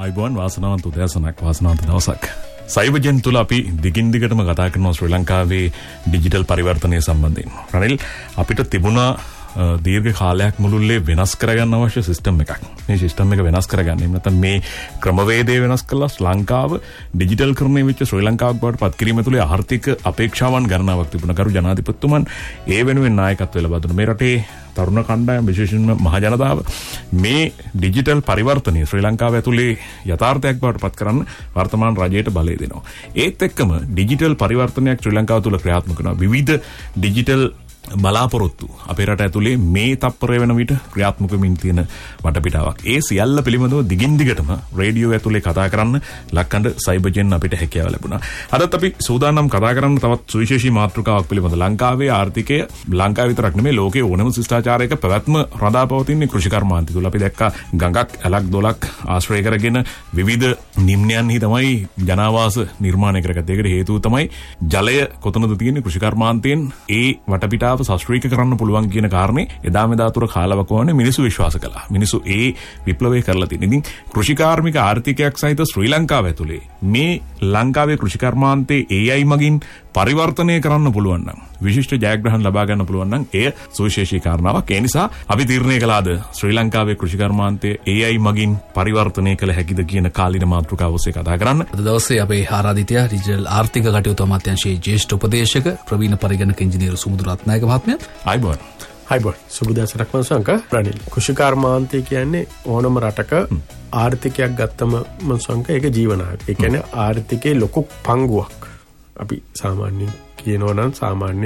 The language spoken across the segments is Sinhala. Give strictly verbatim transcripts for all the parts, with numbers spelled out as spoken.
අයිබෝන් වාසනාවන්ත උදෑසනක් වාසනාවන්ත දවසක්. සයිබර්ජන් තුල අපි දිගින් දිගටම කතා කරනවා ශ්‍රී ලංකාවේ ඩිජිටල් පරිවර්තනය සම්බන්ධයෙන්. රනිල් අපිට තිබුණා දීර්ඝ කාලයක් මුළුල්ලේ වෙනස් කරගන්න අවශ්‍ය සිස්ටම් එකක්. මේ සිස්ටම් එක වෙනස් කරගන්න. එහෙම නැත්නම් මේ ක්‍රමවේදය වෙනස් කළා ශ්‍රී ලංකාව ඩිජිටල් කරණය වෙච්ච ශ්‍රී ලංකාවක් බවට පත් කිරීම තුළ ආර්ථික අපේක්ෂාවන් ගණනාවක් තිබුණා. කරු ජනාධිපතිතුමන් ඒ වෙනුවෙන් නායකත්වය ලබා දුන්නා. මේ රටේ තරුණ කණ්ඩායම විශේෂයෙන්ම මහ ජනතාව මේ ඩිජිටල් පරිවර්තනය ශ්‍රී ලංකාව ඇතුලේ යථාර්ථයක් බවට පත් කරන්න වර්තමාන රජයට බලය දෙනවා. ඒත් එක්කම ඩිජිටල් පරිවර්තනයක් ශ්‍රී ලංකාව තුල ක්‍රියාත්මක වෙනවා. විවිධ ඩිජිටල් බලාපොරොත්තු අපේ රට ඇතුලේ මේ තප්පරය වෙන විට ක්‍රියාත්මක වෙමින් තියෙන වටපිටාවක්. ඒ සියල්ල පිළිබඳව දිගින් දිගටම රේඩියෝ ඇතුලේ කතා කරන්න ලක්කඬ සයිබර්ජෙන් අපිට හැකියාව ලැබුණා. අදත් අපි සූදානම් කතා කරන්න තවත් සුවිශේෂී මාතෘකාවක් පිළිබඳව. ලංකාවේ ආර්ථිකය ලංකාව විතරක් නෙමෙයි ලෝකයේ ඕනම ශිෂ්ටාචාරයක පැවැත්ම රඳා පවතින කෘෂිකර්මාන්තය තුල අපි දැක්කා ගඟක් ඇලක් දොලක් ආශ්‍රය කරගෙන විවිධ නිම්නයන්හි තමයි ජනාවාස නිර්මාණය කරගත්තේ. ඒකට හේතුව තමයි ජලය කොතනද තියෙන්නේ කෘෂිකර්මාන්තයෙන් ඒ වටපිටාව ශාස්ත්‍රීය කරන්න පුළුවන් කියන කාරණේ එදා මෙදා තුර කාලවකවානේ මිනිස්සු විශ්වාස කළා. මිනිස්සු ඒ විප්ලවය කරලා තියෙනවා. ඉතින් කෘෂිකාර්මික ආර්ථිකයක් සහිත ශ්‍රී ලංකාව ඇතුලේ මේ ලංකාවේ කෘෂිකර්මාන්තේ ඒ අයි මගින් පරිවර්තනය කරන්න පුළුවන් නම් විශිෂ්ට ජයග්‍රහණ ලබා ගන්න පුළුවන් නම් එය සුවිශේෂී කාරණාවක්. ඒ නිසා අපි තීරණය කළාද ශ්‍රී ලංකාවේ කෘෂිකර්මාන්තයේ ඒ අයි මගින් පරිවර්තනය කළ හැකිද කියන කාලින මාතෘකාව ඔස්සේ කතා කරන්න. අද දවසේ අපේ ආරාධිතය ඩිජිටල් ආර්ථික කටයුතු අමාත්‍යාංශයේ ජ්‍යෙෂ්ඨ උපදේශක ප්‍රවීණ පරිගණක ඉංජිනේරු සුමුදු රත්නායක මහත්මයා. අයිබෝන්. අයිබෝන්. සුබදෑසනක් මංසංක. රනිල්. කෘෂිකර්මාන්තය කියන්නේ ඕනම රටක ආර්ථිකයක් ගත්තම මංසංක ඒක ජීවනායක. ඒ කියන්නේ ආර්ථිකයේ ලොකු පංගුවක් අපි සාමාන්‍යයෙන් කියනවා නම් සාමාන්‍ය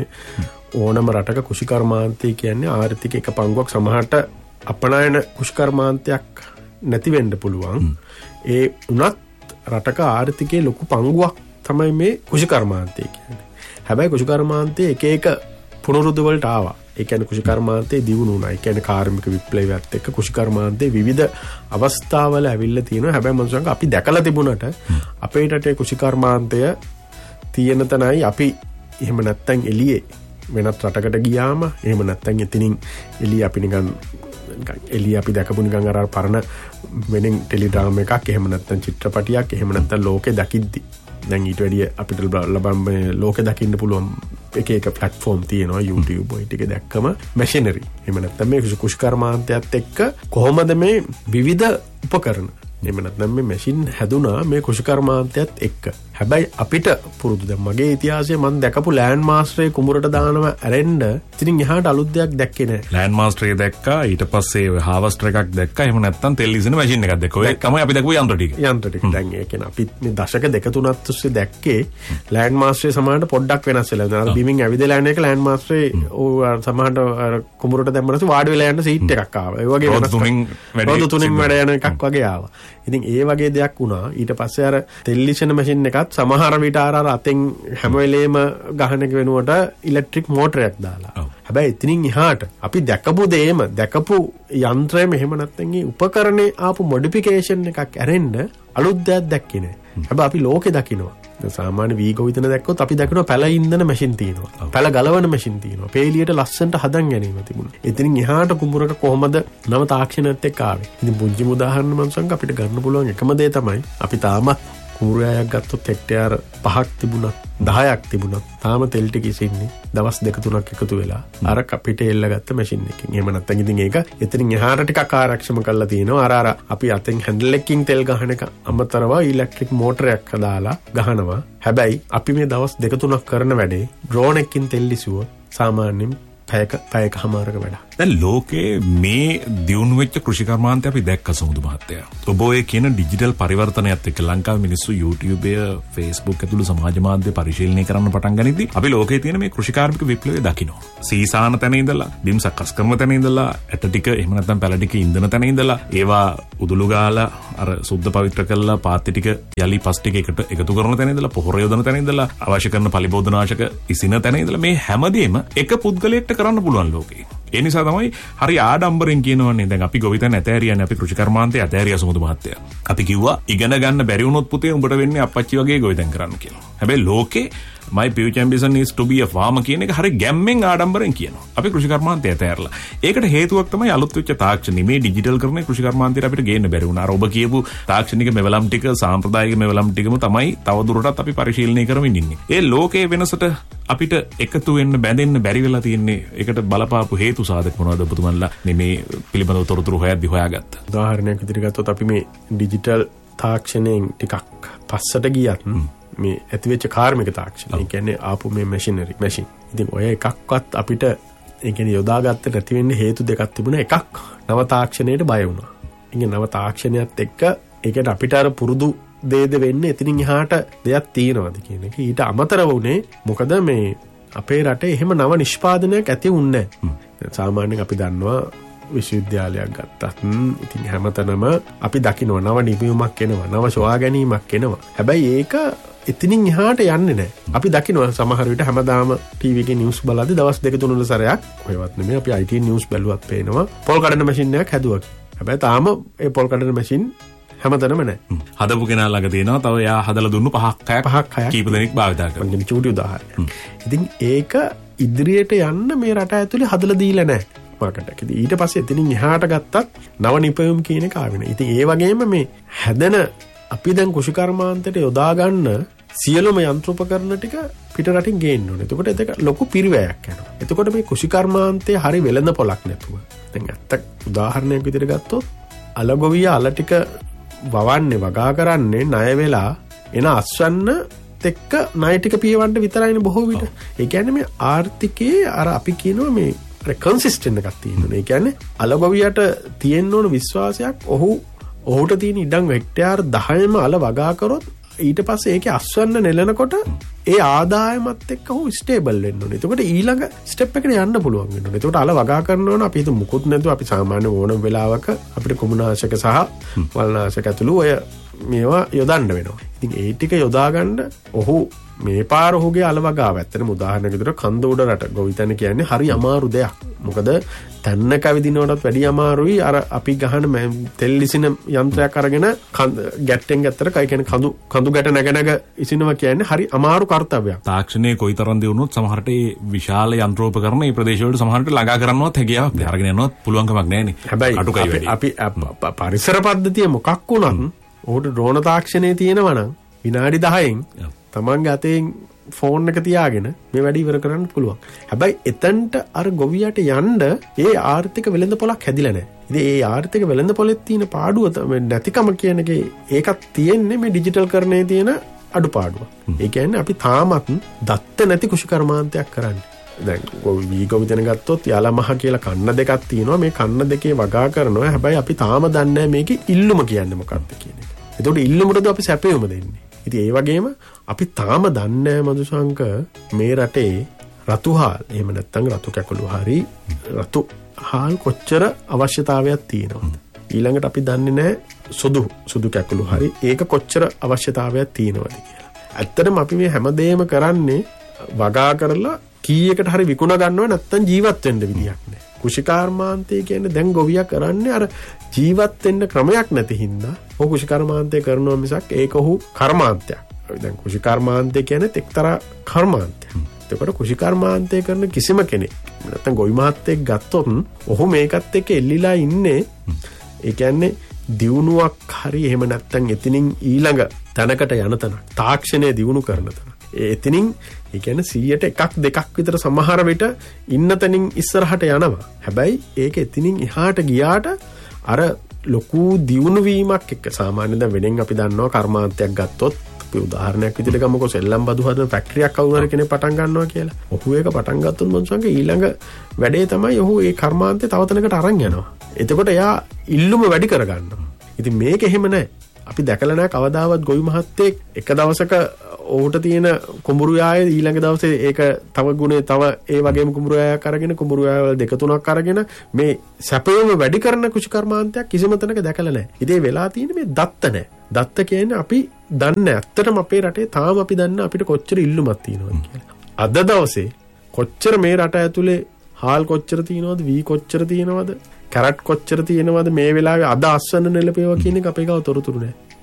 ඕනම රටක කෘෂිකර්මාන්තය කියන්නේ ආර්ථික එක පංගුවක්. සමහරට අපනයන කෘෂිකර්මාන්තයක් නැති වෙන්න පුළුවන්. ඒ උනත් රටක ආර්ථිකයේ ලොකු පංගුවක් තමයි මේ කෘෂිකර්මාන්තය කියන්නේ. හැබැයි කෘෂිකර්මාන්තයේ එක එක පුනරුද්ධ වලට ආවා. ඒ කියන්නේ කෘෂිකර්මාන්තයේ දියුණු වුණා. ඒ කියන්නේ කාර්මික විප්ලවයත් එක්ක කෘෂිකර්මාන්තයේ විවිධ අවස්ථාවල ඇවිල්ලා තියෙනවා. හැබැයි මම අපි දැකලා තිබුණට අපේ රටේ කෘෂිකර්මාන්තය තියෙන තැනයි අපි එහෙම නැත්තම් එළියේ වෙනත් රටකට ගියාම එහෙම නැත්තම් එතනින් එළිය අපි නිකන් එළිය අපි දැකපු නිකන් අර පරණ වෙනින් ටෙලිඩ්‍රාම එකක් එහෙම නැත්තම් චිත්‍රපටියක් එහෙම නැත්තම් ලෝකේ දකිද්දි දැන් ඊට වැඩිය අපිට ලබන්නේ ලෝකේ දකින්න පුළුවන් එක එක platform තියෙනවා YouTube ඔය ටික දැක්කම machinery එහෙම නැත්තම් මේ කෘෂිකර්මාන්තයත් එක්ක කොහොමද මේ විවිධ උපකරණ එහෙම නැත්නම් මේ මැෂින් හැදුනා මේ කෘෂිකර්මාන්තයත් එක්ක. හැබැයි අපිට පුරුදු දැන් මගේ ඉතිහාසයේ මම දැකපු ලෑන්ඩ් මාස්ටරේ කුඹුරට දානවා ඇරෙන්න ඉතින් එහාට අලුත් දෙයක් දැක්කේ නැහැ. ලෑන්ඩ් මාස්ටරේ දැක්කා ඊට පස්සේ හාවස්ටර් එකක් දැක්කා එහෙම නැත්නම් තෙල් ඉසින මැෂින් එකක් දැක්කා. ඔය තමයි අපි දැකපු යන්ත්‍ර ටික. යන්ත්‍ර ටික. දැන් ඒ කියන්නේ අපි මේ දශක දෙක තුනක් තිස්සේ දැක්කේ ලෑන්ඩ් මාස්ටරේ සමානට පොඩ්ඩක් වෙනස් වෙලා. දැන් අර බිමින් ඇවිදලා යන එක ලෑන්ඩ් මාස්ටරේ ඕ සමානට අර කුඹුරට දැම්මම වාඩි වෙලා යන සීට් එකක් ආවා. ඒ වගේ වෙනස් තුنين වැඩ යන එකක් වගේ ආවා. ඉතින් ඒ වගේ දෙයක් වුණා. ඊට පස්සේ අර තෙල්ලිෂන මැෂින් එකත් සමහර විට අර අතෙන් හැම වෙලේම ගහන එක වෙනුවට ඉලෙක්ට්‍රික් මෝටරයක් දාලා. හැබැයි එතනින් එහාට අපි දැකපු දේම දැකපු යන්ත්‍රයම එහෙම නැත්නම් ඒ උපකරණේ ආපු මොඩිෆිකේෂන් එකක් ඇරෙන්න අලුත් දෙයක් දැක්කේ නෑ. හැබැයි අපි ලෝකේ දකිනවා. දැන් සාමාන්‍ය වීගෝ විතර දැක්කොත් අපි දකිනවා පැල ඉන්දන මැෂින් තියෙනවා. පැල ගලවන මැෂින් තියෙනවා. පේලියට ලස්සනට හදන් ගැනීම තිබුණා. එතනින් එහාට කුඹුරක කොහොමද නව තාක්ෂණයත් එක්ක ආවේ. ඉතින් පුංචි උදාහරණ මම සංක අපිට ගන්න පුළුවන් එකම දේ තමයි අපි තාමත් කුඹුරයක් ගත්තොත් හෙක්ටයාර පහක් තිබුණත් දහයක් තිබුණත් තාම තෙල් ටික ඉසින්නේ දවස් දෙක තුනක් එකතු වෙලා අර අපිට එල්ල ගත්ත මැෂින් එකකින්. එහෙම නැත්නම් ඉතින් ඒක එතනින් එහාට ටිකක් ආරක්ෂම කරලා තියෙනවා. අර අර අපි අතෙන් හැන්ඩල් එකකින් තෙල් ගහන එක අමතරව ඉලෙක්ට්‍රික් මෝටරයක් හදාලා ගහනවා. හැබැයි අපි මේ දවස් දෙක තුනක් කරන වැඩේ ඩ්‍රෝන් එකකින් තෙල් ඉසුවොත් සාමාන්‍යයෙන් පැයක පැයකමාරක වැඩ. දැන් ලෝකේ මේ දියුණු වෙච්ච කෘෂිකර්මාන්තය අපි දැක්ක සමුදු මහත්තයා. ඔබ ඔය කියන ඩිජිටල් පරිවර්තනයත් එක්ක ලංකාවේ මිනිස්සු YouTube, Facebook ඇතුළු සමාජ මාධ්‍ය පරිශීලනය කරන්න පටන් ගනිද්දී අපි ලෝකේ තියෙන මේ කෘෂිකාර්මික විප්ලවය දකිනවා. සීසාන තැන ඉඳලා, බිම් සකස් කරන තැන ඉඳලා, ඇට ටික එහෙම නැත්නම් පැල ටික ඉන්ධන තැන ඉඳලා, ඒවා උදුළු ගාලා අර සුද්ධ පවිත්‍ර කරලා පාත්‍ය ටික යලි පස් ටික එකට එකතු කරන තැන ඉඳලා, පොහොර යොදන තැන ඉඳලා, අවශ්‍ය කරන පලිබෝධනාශක ඉසින තැන ඉඳලා මේ හැමදේම එක පුද්ගලයෙක්ට කරන්න පුළුවන් ලෝකේ. ඒ නිසා තමයි හරි ආඩම්බරෙන් කියනවනේ දැන් අපි ගොවිතැන ඇතෑරියන්නේ අපි කෘෂිකර්මාන්තයේ ඇතෑරියා සමුදු මහත්තයා. අපි කිව්වා ඉගෙන ගන්න බැරි වුණොත් පුතේ උඹට වෙන්නේ අප්පච්චි වගේ ගොවිතැන් කරන්න කියලා. හැබැයි ලෝකේ my future ambition is to be a farmer කියන එක හරිය ගැම්මෙන් ආඩම්බරෙන් කියනවා. අපි කෘෂිකර්මාන්තය ඇතෑරලා. ඒකට හේතුවක් තමයි අලුත් වෙච්ච තාක්ෂණය. මේ ඩිජිටල් කරන කෘෂිකර්මාන්තයට අපිට ගේන්න බැරි වුණා. අර ඔබ කියපු තාක්ෂණික මෙවලම් ටික සාම්ප්‍රදායික මෙවලම් ටිකම තමයි තවදුරටත් අපි පරිශීලනය කරමින් ඉන්නේ. ඒ ලෝකයේ වෙනසට අපිට එකතු වෙන්න බැඳෙන්න බැරි වෙලා තියෙන්නේ. ඒකට බලපාපු හේතු සාධක මොනවද ඔබතුමන්ලා මේ පිළිබඳව තොරතුරු හොයද්දි හොයාගත්ත? උදාහරණයක් විදිහට ගත්තොත් අපි මේ ඩිජිටල් තාක්ෂණයෙන් ටිකක් පස්සට ගියත් මේ ඇතිවෙච්ච කාර්මික තාක්ෂණය. ඒ කියන්නේ ආපු මේ මැෂිනරි මැෂින්. ඉතින් ඔය එකක්වත් අපිට ඒ කියන්නේ යොදාගත්තට නැති වෙන්නේ හේතු දෙකක් තිබුණා. එකක් නව තාක්ෂණයට බය වුණා. ඉතින් නව තාක්ෂණයත් එක්ක ඒ කියන්නේ අපිට අර පුරුදු දේද වෙන්නේ එතනින් එහාට දෙයක් තියෙනවද කියන එක. ඊට අමතරව උනේ මොකද මේ අපේ රටේ එහෙම නව නිෂ්පාදනයක් ඇති වුණේ නැහැ. සාමාන්‍යයෙන් අපි දන්නවා විශ්වවිද්‍යාලයක් ගත්තත් ඉතින් හැමතැනම අපි දකිනවා නව නිපැයුමක් එනවා, නව සොයා ගැනීමක් එනවා. හැබැයි ඒක එතනින් එහාට යන්නේ නැහැ. අපි දකිනවා සමහර විට හැමදාම ටීවී එකේ නිවුස් බලද්දි දවස් දෙක තුනක සැරයක් ඔයවත් නෙමෙයි අපි ආයි ටී නිවුස් බැලුවත් පේනවා පොල් කඩන මැෂින් එකක් හැදුවා. හැබැයි තාම ඒ පොල් කඩන මැෂින් හැමතැනම නැහැ. හදපු කෙනා ළඟ තියෙනවා. තව එයා හදලා දුන්නු පහක් හයක් පහක් හයක් කීප දෙනෙක් භාවිතා කරනවා. මම චූටි උදාහරණයක්. ඉතින් ඒක ඉදිරියට යන්න මේ රට ඇතුලේ හදලා දීලා නැහැ. මාකට් එක. ඊට පස්සේ එතනින් එහාට ගත්තත් නව නිපැයුම් කියන එක ආවෙන. ඉතින් ඒ වගේම මේ හැදෙන අපි දැන් කෘෂිකර්මාන්තයට යොදා ගන්න සියලුම යන්ත්‍රෝපකරණ ටික පිට රටින් ගේන්න ඕනේ. එතකොට ඒක ලොකු පිරිවැයක් යනවා. එතකොට මේ කෘෂිකර්මාන්තයේ හරි වෙළඳ පොලක් නැතුව. දැන් ඇත්ත උදාහරණයක් විදිහට ගත්තොත් අලගොවිය අල ටික වවන්නේ වගා කරන්නේ ණය වෙලා එන අස්වැන්න එක්ක ණය ටික පියවන්න විතරයිනේ බොහෝ විට. ඒ කියන්නේ මේ ආර්ථිකයේ අර අපි කියනවා මේ කන්සිස්ටන්ට් එකක් තියෙනවා. ඒ කියන්නේ අලගොවියට තියෙන්න ඕන විශ්වාසයක් ඔහු ඔහුට තියෙන ඉඩම් හෙක්ටයාර් දහයම අල වගා කරොත් ඊට පස්සේ ඒකේ අස්වැන්න නෙලනකොට ඒ ආදායමත් එක්ක ඔහු ස්ටේබල් වෙන්න ඕනේ. එතකොට ඊළඟ ස්ටෙප් එකට යන්න පුළුවන් වෙන්න ඕනේ. එතකොට අල වගා කරනවා නම් අපි හිත මුකුත් නැතුව අපි සාමාන්‍ය ඕනම වෙලාවක අපිට කුමුනාශක සහ වල්නාශක ඇතුළු ඔය මේවා යොදන්න වෙනවා. ඉතින් ඒ ටික යොදා ගන්න ඔහු මේ පාර ඔහුගේ අල වගාව ඇත්තටම උදාහරණයක් විදිහට කන්ද උඩ රට ගොවිතැන කියන්නේ හරි අමාරු දෙයක්. මොකද තැන්න කවිදිනවටත් වැඩි අමාරුයි අර අපි ගහන තෙල් ඉසින යන්ත්‍රයක් අරගෙන ගැට්ටෙන් ගැත්තට කයි කියන්නේ කඳු කඳු ගැට නැග නැග ඉසිනවා කියන්නේ හරි අමාරු කර්තව්‍යයක්. තාක්ෂණයේ කොයිතරම් දියුණුවොත් සමහරට මේ විශාල යන්ත්‍රෝපකරණ මේ ප්‍රදේශවලට සමහරට ළඟා කරන්නවත් හැකියාවක් නැහැ. අරගෙන යනවත් පුළුවන්කමක් නැහැ නේ. හැබැයි අපි අපි පරිසර පද්ධතිය මොකක් වුණත් ඔහුට ඩ්‍රෝන තාක්ෂණයේ තියෙනවා නම් විනාඩි දහයෙන් තමන්ගේ අතෙන් ෆෝන් එක තියාගෙන මේ වැඩ ඉවර කරන්න පුළුවන්. හැබැයි එතනට අර ගොවියට යන්න ඒ ආර්ථික වෙළඳ පොලක් හැදිලා නැහැ. ඉතින් ඒ ආර්ථික වෙළඳ පොලේ තියෙන පාඩුව තමයි නැතිකම කියන එකේ ඒකත් තියෙන්නේ මේ ඩිජිටල් කරන්නේ තියෙන අඩුපාඩුව. ඒ කියන්නේ අපි තාමත් දත්ත නැති කුෂිකර්මාන්තයක් කරන්නේ. දැන් වී ගොවිතැන ගත්තොත් යාලමහ කියලා කන්න දෙකක් තියෙනවා. මේ කන්න දෙකේ වගා කරනවා. හැබැයි අපි තාම දන්නේ නැහැ මේකේ ඉල්ලුම කියන්නේ මොකක්ද කියන එක. එතකොට ඉල්ලුමටද අපි සැපයුම දෙන්නේ. ඉතින් ඒ වගේම අපි තාම දන්නේ මදුශංක මේ රටේ රතුහාල් එහෙම නැත්නම් රතු කැකුළු හරි රතු හාල් කොච්චර අවශ්‍යතාවයක් තියෙනවද ඊළඟට අපි දන්නේ නැහැ සුදු සුදු කැකුළු හරි ඒක කොච්චර අවශ්‍යතාවයක් තියෙනවද කියලා. ඇත්තටම අපි මේ හැමදේම කරන්නේ වගා කරලා කීයකට හරි විකුණ ගන්නව නැත්නම් ජීවත් වෙන්න විදියක් නැහැ. කුෂිකර්මාන්තය කියන්නේ දැන් ගොවියා කරන්නේ අර ජීවත් වෙන්න ක්‍රමයක් නැති හින්දා ඔහු කුෂිකර්මාන්තය කරනවා මිසක් ඒක ඔහු කර්මාන්තයක්. දැන් කුෂිකර්මාන්තය කියන්නේ එක්තරා කර්මාන්තයක්. එතකොට කුෂිකර්මාන්තය කරන කිසිම කෙනෙක් නැත්නම් ගොවි මහත්තයෙක් ගත්තොත් ඔහු මේකත් එක්ක එල්ලිලා ඉන්නේ ඒ කියන්නේ දියුණුවක් හරි එහෙම නැත්නම් එතනින් ඊළඟ තැනකට යන තැන තාක්ෂණය දියුණු කරන තැන. ඒ එතනින් ඒ කියන්නේ සීයට එකක් දෙකක් විතර සමහර විට ඉන්න තැනින් ඉස්සරහට යනවා. හැබැයි ඒක එතනින් එහාට ගියාට අර ලොකු දියුණු වීමක් එක්ක සාමාන්‍යයෙන් දැන් වෙනෙන් අපි දන්නවා කර්මාන්තයක් ගත්තොත් අපි උදාහරණයක් විදිහට ගමුකෝ සෙල්ලම් බදු හදන ෆැක්ටරියක් කවුරුහරි කෙනෙක් පටන් ගන්නවා කියලා. ඔහු ඒක පටන් ගත්තොත් මොන්සන්ගේ ඊළඟ වැඩේ තමයි ඔහු ඒ කර්මාන්තේ තව තැනකට අරන් යනවා. එතකොට එයා ඉල්ලුම වැඩි කරගන්නවා. ඉතින් මේක එහෙම නැහැ. අපි දැකලා නැහැ කවදාවත් ගොවි මහත්තයෙක් එක දවසක ඔහුට තියෙන කුඹුරු යාය ඊළඟ දවසේ ඒක තව ගුණේ තව ඒ වගේම කුඹුරු යායක් අරගෙන කුඹුරු යාය දෙක තුනක් අරගෙන මේ සැපයම වැඩි කරන කුෂිකර්මාන්තයක් කිසිම තැනක දැකලා නැහැ. ඉතින් වෙලා තියෙන්නේ මේ දත්ත නැහැ. දත්ත කියන්නේ අපි දන්නේ ඇත්තටම අපේ රටේ තාම අපි දන්නේ අපිට කොච්චර ඉල්ලුමක් තියෙනවද කියලා. අද දවසේ කොච්චර මේ රට ඇතුලේ හාල් කොච්චර තියෙනවද වී කොච්චර තියෙනවද කැරට් කොච්චර තියෙනවද මේ වෙලාවේ අද අස්වැන්න නෙලපේවා කියන එක අපේ ගාව තොරතුරු නැහැ.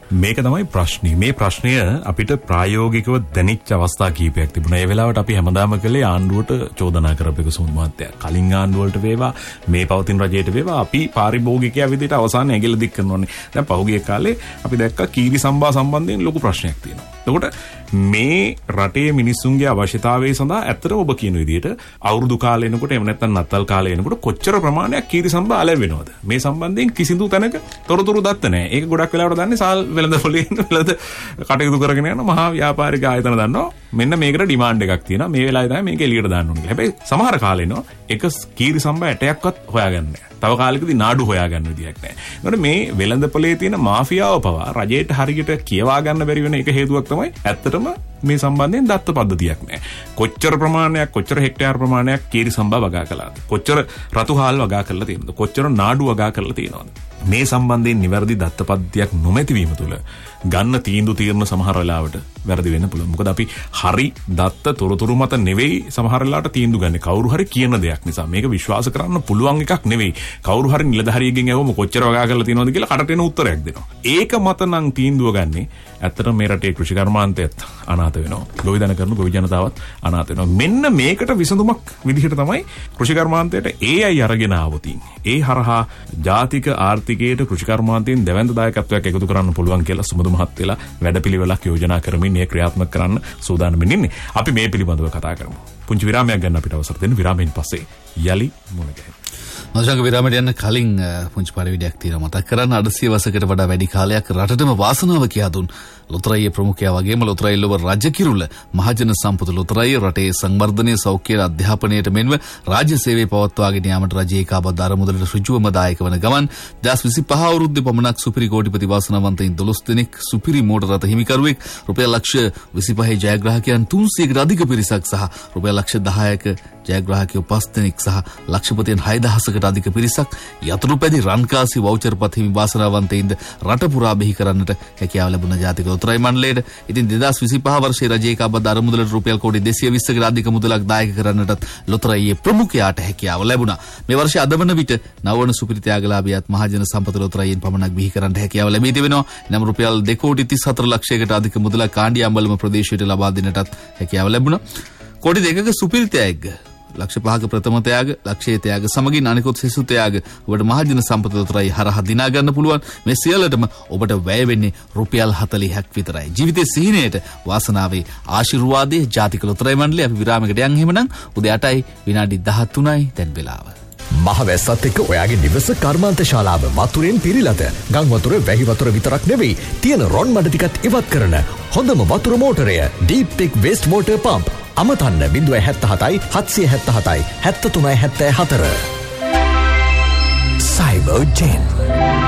මේක තමයි ප්‍රශ්නේ. මේ ප්‍රශ්නය අපිට ප්‍රායෝගිකව දැනෙච්ච අවස්ථා කීපයක් තිබුණා. ඒ වෙලාවට අපි හැමදාම කළේ ආණ්ඩුවට චෝදනා කරපු එක සුමුදු මහත්තයා. කලින් ආණ්ඩුවලට වේවා මේ පවතින රජයට වේවා අපි පාරිභෝගිකයා විදිහට අවසානයේ ඇගිල්ල දික් කරනෝනේ. දැන් පහුගිය කාලේ අපි දැක්කා කීරි සම්බා සම්බන්ධයෙන් ලොකු ප්‍රශ්නයක් තියෙනවා. එතකොට මේ රටේ මිනිස්සුන්ගේ අවශ්‍යතාවය සඳහා ඇත්තටම ඔබ කියන විදිහට අවුරුදු කාලේ එනකොට එහෙම නැත්නම් නත්තල් කාලේ එනකොට කොච්චර ප්‍රමාණයක් කීරි සම්බා ලැබෙනවද? මේ සම්බන්ධයෙන් කිසිදු තැනක තොරතුරු දත්ත නැහැ. ඒක ගොඩක් වෙලාවට දන්නේ සාල් වෙළඳ පොලේ වෙළඳ කටයුතු කරගෙන යන මහා ව්‍යාපාරික ආයතන දන්නවා. මෙන්න මේකට ඩිමාන්ඩ් එකක් තියෙනවා. මේ වෙලාවේ තමයි මේක එළියට දාන්න ඕනේ කියලා. හැබැයි සමහර කාලේ එනවා එක කීරි සම්බා ඇටයක්වත් හොයාගන්නේ නැහැ. තව කාලෙකදී නාඩු හොයාගන්න විදියක් නැහැ. ඒකට මේ වෙළඳපොලේ තියෙන මාෆියාව පවා රජයට හරියට කියවා ගන්න බැරි වෙන එක හේතුවක් තමයි ඇත්තටම මේ සම්බන්ධයෙන් දත්ත පද්ධතියක් නැහැ. කොච්චර ප්‍රමාණයක් කොච්චර හෙක්ටයාර් ප්‍රමාණයක් කීරි සම්බා වගා කළාද? කොච්චර රතු හාල් වගා කරලා තියෙනවද? කොච්චර නාඩු වගා කරලා තියෙනවද? මේ සම්බන්ධයෙන් නිවැරදි දත්ත පද්ධතියක් නොමැතිවීම තුළ ගන්න තීන්දුව తీරන සමහර වෙලාවට වැරදි වෙන්න පුළුවන්. මොකද අපි හරි දත්ත තොරතුරු මත නෙවෙයි සමහර වෙලාවට තීන්දුව ගන්න. කවුරු හරි කියන දෙයක් නිසා මේක විශ්වාස කරන්න පුළුවන් එකක් නෙවෙයි. කවුරු හරි නිලධාරියෙක්ගෙන් ඇහුවම කොච්චර වගා කරලා තියෙනවද කියලා කටට එන උත්තරයක් දෙනවා. ඒක මත නම් තීන්දුව ගන්නෙ ඇත්තටම මේ රටේ කෘෂිකර්මාන්තයත් අනාථ වෙනවා. ගොවිදැන කරන ගොවි ජනතාවත් අනාථ වෙනවා. මෙන්න මේකට විසඳුමක් විදිහට තමයි කෘෂිකර්මාන්තයට ඒ අය අරගෙන ආවොතින්. ඒ හරහා ජාතික ආර්ථිකයට කෘෂිකර්මාන්තයෙන් දෙවැන්ද දායකත්වයක් එකතු කරන්න පුළුවන් කියලා සුමුදු මහත්තයලා වැඩපිළිවෙලක් යෝජනා කරමින් මේ ක්‍රියාත්මක කරන්න සූදානම්ින් ඉන්නේ. අපි මේ පිළිබඳව කතා කරමු. පුංචි විරාමයක් ගන්න අපිට අවසර දෙන්න. විරාමයෙන් පස්සේ යලි මුණ ගැහෙමු. මසංග විරාමයට යන්න කලින් පුංචි පරිවිඩයක් තියෙනවා මතක් කරන්න. අඩසිය වසරකට වඩා වැඩි කාලයක් රටටම වාසනාව කියා දුන් ලොතරැයියේ ප්‍රමුඛයා වගේම ලොතරැයි ලොව රජ කිරුළ මහජන සම්පත ලොතරැයිය රටේ සංවර්ධනය සෞඛ්‍ය අධ්‍යාපනයට මෙන්ම රාජ්‍ය සේවය පවත්වාගෙන යාමට රජයේ ඒකාබද්ධ අරමුදලට ඍජුවම දායක වන ගමන් දෙදහස් විසිපහ අවුරුද්දේ පමණක් සුපිරි කෝටිපති වාසනාවන්තයින් දොළොස් දෙනෙක් සුපිරි මෝටර රථ හිමිකරුවෙක් රුපියල් ලක්ෂ විසිපහේ ජයග්‍රාහකයන් තුන්සියයකට අධික පිරිසක් සහ රුපියල් ලක්ෂ දහයක ජයග්‍රාහකයෝ පස් දෙනෙක් සහ ලක්ෂපතියන් හය දහසකට අධික පිරිසක් යතුරුපැදි රන්කාසි වවුචර් පත් හිමි වාසනාවන්තයින්ද රට පුරා බිහි කරන්නට හැකියාව ලැබුණ ජාතික ලොතරැයි මණ්ඩලයට ඉතින් දෙදහස් විසිපහ වර්ෂයේ රජයේ ඒකාබද්ධ අරමුදලට රුපියල් කෝටි දෙසිය විස්සකට අධික මුදලක් දායක කරන්නටත් ලොතරැයියේ ප්‍රමුඛයාට හැකියාව ලැබුණා. මේ වර්ෂයේ අද වන විට නවවන සුපිරි ත්‍යාගලාභියාත් මහජන සම්පත ලොතරැයියෙන් පමණක් බිහි කරන්නට හැකියාව ලැබී තිබෙනවා. එනම් රුපියල් දෙක කෝටි තිස් හතර ලක්ෂයකට අධික මුදලක් කාණ්ඩියාම්බලම ප්‍රදේශයට ලබා දෙන්නටත් හැකියාව ලැබුණා. කෝටි දෙකක සුපිරි ත්‍යාග ලක්ෂ පහක ප්‍රථම ත්‍යාග ලක්ෂයේ ත්‍යාග සමගින් අනිකුත් සෙසු ත්‍යාග ඔබට මහජන සම්පත ලොතරැයි හරහා දිනා ගන්න පුළුවන්. මේ සියල්ලටම ඔබට වැය වෙන්නේ රුපියල් හතළිහක් විතරයි. ජීවිතයේ සිහිනයට වාසනාවේ ආශිර්වාදයේ ජාතික ලොතරැයි මණ්ඩලය. අපි විරාමයකට යන් එහෙමනම් උදේ අටයි විනාඩි දහතුනයි දැන් වෙලාව. මහවැස්සත් එක්ක ඔයාගේ නිවස කර්මාන්ත ශාලාව වතුරෙන් පිරීලාද? ගම් වතුර වැහි වතුර විතරක් නෙවෙයි තියෙන රොන් මඩ ටිකත් ඉවත් කරන හොඳම වතුර මෝටරය deep tech waste water pump. අමතන්න බිංදුව හැත්තෑ හතයි හත්සිය හැත්තෑ හතයි හැත්තෑ තුනයි හැත්තෑ හතර. සයිබර් ජෙන්